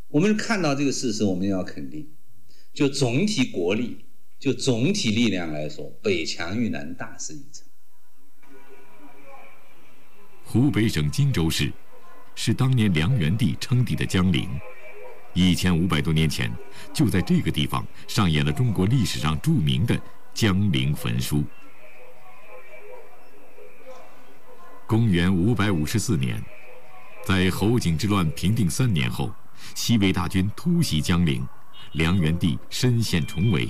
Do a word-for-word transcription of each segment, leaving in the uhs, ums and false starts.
我们看到这个事实，我们要肯定，就总体国力，就总体力量来说，北强于南大势已成。 湖北省荆州市是当年梁元帝称帝的江陵，一千五百多年前，就在这个地方上演了中国历史上著名的江陵焚书。公元五百五十四年，在侯景之乱平定三年后，西魏大军突袭江陵，梁元帝身陷重围。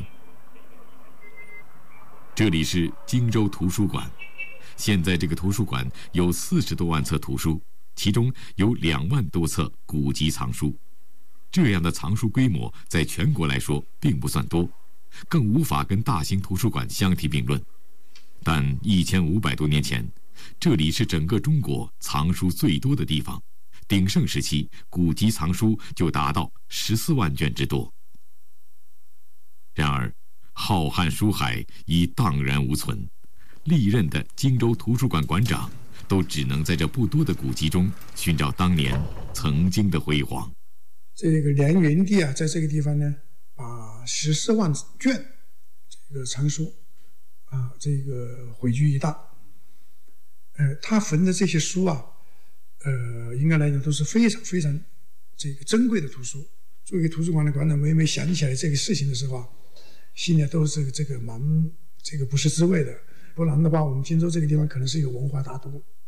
这里是荆州图书馆，现在这个图书馆有四十多万册图书，其中有两万多册古籍藏书。这样的藏书规模在全国来说并不算多，更无法跟大型图书馆相提并论。但一千五百多年前，这里是整个中国藏书最多的地方，鼎盛时期古籍藏书就达到十四万卷之多。然而，浩瀚书海已荡然无存，历任的荆州图书馆馆长都只能在这不多的古籍中寻找当年曾经的辉煌。 这个梁元帝啊，在这个地方呢，把十四万卷这个藏书啊，这个汇聚一大。呃，他焚的这些书啊，呃，应该来讲都是非常非常这个珍贵的图书。作为图书馆的馆长，每每想起来这个事情的时候啊，心里都是这个蛮这个不是滋味的。不然的话，我们荆州这个地方可能是一个文化大都。